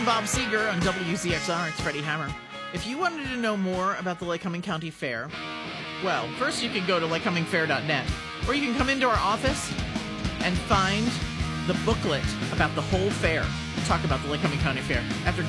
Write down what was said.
Bob Seeger on WZXR. It's Freddie Hammer. If you wanted to know more about the Lycoming County Fair, well, first you can go to lycomingfair.net, or you can come into our office and find the booklet about the whole fair. Talk about the Lycoming County Fair. After